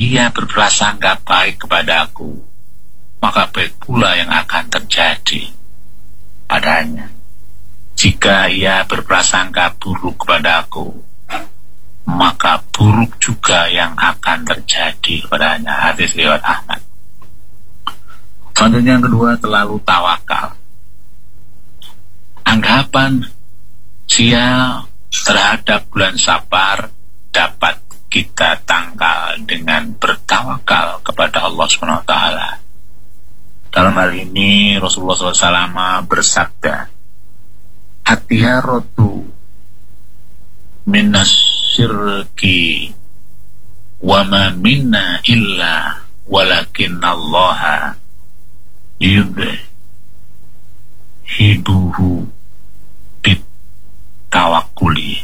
ia berprasangka baik kepadaku, maka baik pula yang akan terjadi padanya. Jika ia berprasangka buruk kepadaku, maka buruk juga yang akan terjadi kepadanya. Hadis riwayat Ahmad. Selanjutnya yang kedua, terlalu tawakal. Anggapan sial terhadap bulan Safar dapat kita tangkal dengan bertawakal kepada Allah SWT. Dalam hal ini Rasulullah SAW bersabda, "At-tiharatu minas syirki wa ma minna illa walakinnallaha yudhibuhu bitawakuli."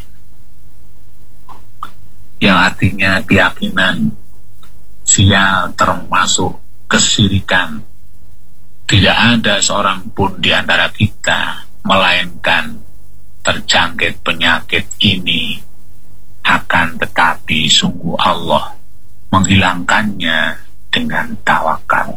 Yang artinya keyakinan sial termasuk kesyirikan. Tidak ada seorang pun di antara kita melainkan terjangkit penyakit ini, akan tetapi sungguh Allah menghilangkannya dengan tawakal.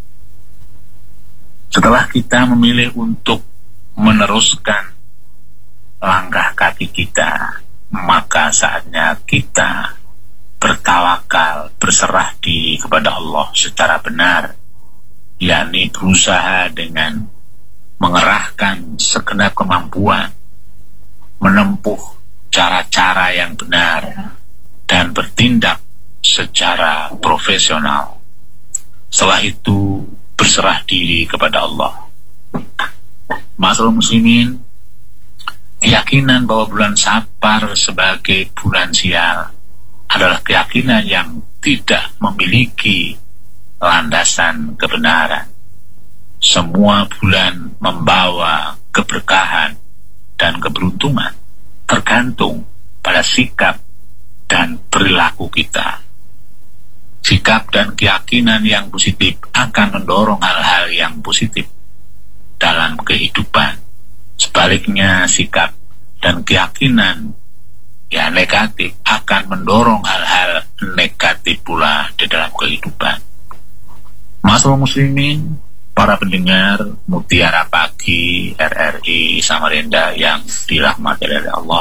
Setelah kita memilih untuk meneruskan langkah kaki kita, maka saatnya kita bertawakal, berserah diri kepada Allah secara benar, yakni berusaha dengan mengerahkan segenap kemampuan, menempuh cara-cara yang benar, dan bertindak secara profesional. Setelah itu berserah diri kepada Allah. Ma'asyiral muslimin, keyakinan bahwa bulan Safar sebagai bulan sial adalah keyakinan yang tidak memiliki landasan kebenaran. Semua bulan membawa keberkahan dan keberuntungan, tergantung pada sikap dan perilaku kita. Sikap dan keyakinan yang positif akan mendorong hal-hal yang positif dalam kehidupan. Sebaliknya, sikap dan keyakinan yang negatif akan mendorong hal-hal negatif pula di dalam kehidupan. Ma'asyiral muslimin, para pendengar Mutiara Pagi RRI Samarinda yang dirahmati oleh Allah.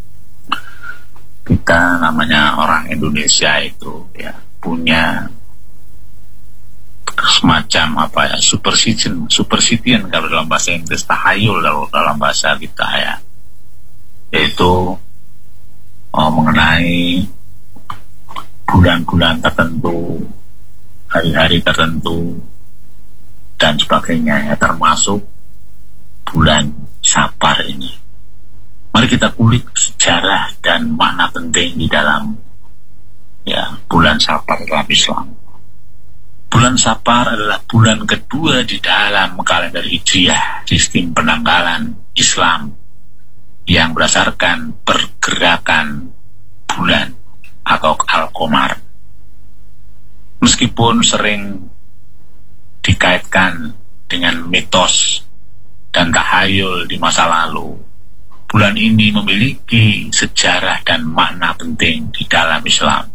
Kita namanya orang Indonesia itu ya punya semacam superstition kalau dalam bahasa Inggris, tahayul dalam bahasa kita ya, yaitu mengenai bulan-bulan tertentu, hari-hari tertentu dan sebagainya ya, termasuk bulan Safar ini. Mari kita kulik sejarah dan makna penting di dalam ya bulan Safar dalam Islam. Bulan Safar adalah bulan kedua di dalam kalender Hijriah, sistem penanggalan Islam yang berdasarkan pergerakan bulan atau Al-Qamar. Meskipun sering dikaitkan dengan mitos dan tahayul di masa lalu, bulan ini memiliki sejarah dan makna penting di dalam Islam.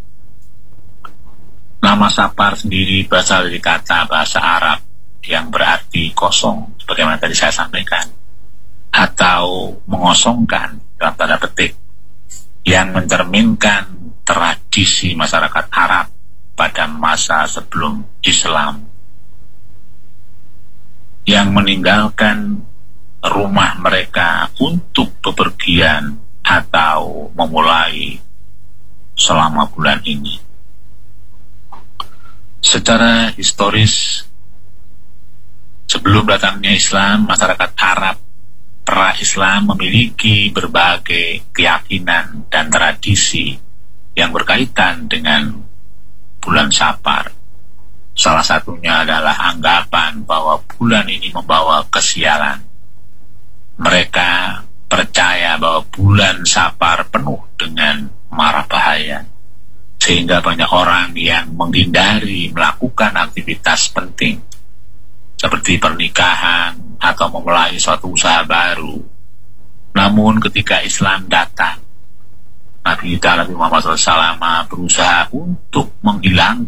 Nama Safar sendiri berasal dari kata bahasa Arab yang berarti kosong, sebagaimana tadi saya sampaikan, atau mengosongkan dalam tanda petik, yang mencerminkan tradisi masyarakat Arab pada masa sebelum Islam, yang meninggalkan rumah mereka untuk bepergian atau memulai selama bulan ini. Secara historis, sebelum datangnya Islam, masyarakat Arab pra-Islam memiliki berbagai keyakinan dan tradisi yang berkaitan dengan bulan Safar. Salah satunya adalah anggapan bahwa bulan ini membawa kesialan. Mereka percaya bahwa bulan Safar penuh dengan mara bahaya, sehingga banyak orang yang menghindari melakukan aktivitas penting seperti pernikahan atau memulai suatu usaha baru. Namun ketika Islam datang, Nabi Muhammad SAW berusaha untuk menghilangkan